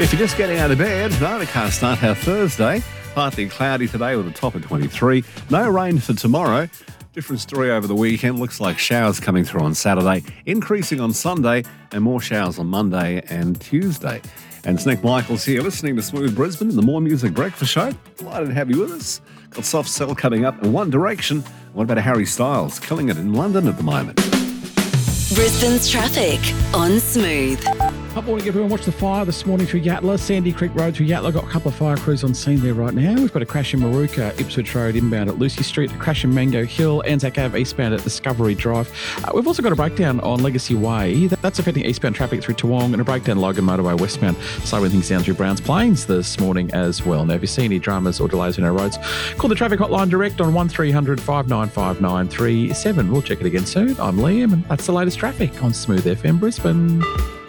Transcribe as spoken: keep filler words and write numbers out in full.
If you're just getting out of bed, no, the car start our Thursday. Partly cloudy today with a top of twenty-three. No rain for tomorrow. Different story over the weekend. Looks like showers coming through on Saturday, increasing on Sunday, and more showers on Monday and Tuesday. And it's Nick Michaels here, listening to Smooth Brisbane in the More Music Breakfast Show. Delighted to have you with us. Got Soft Cell coming up in One Direction. What about Harry Styles? Killing it in London at the moment. Brisbane's traffic on Smooth. Good morning, everyone. Watch the fire this morning through Yatala, Sandy Creek Road through Yatala. Got a couple of fire crews on scene there right now. We've got a crash in Maruka, Ipswich Road inbound at Lucy Street, a crash in Mango Hill, Anzac Ave eastbound at Discovery Drive. Uh, we've also got a breakdown on Legacy Way. That's affecting eastbound traffic through Toowong, and a breakdown Logan Motorway westbound, slowing things down through Browns Plains this morning as well. Now, if you see any dramas or delays in our roads, call the traffic hotline direct on one three hundred five nine five nine three seven. We'll check it again soon. I'm Liam, and that's the latest traffic on Smooth F M Brisbane.